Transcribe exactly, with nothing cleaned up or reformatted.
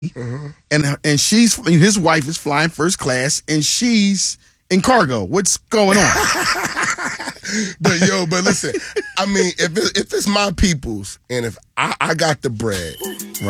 Mm-hmm. and and she's his wife is flying first class, and she's in cargo. What's going on? But yo, but listen, I mean, if it, if it's my people's, and if I, I got the bread,